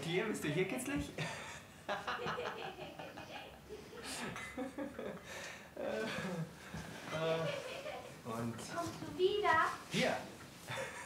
Hier, bist du hier kitzlig? Und Kommst du wieder? hier.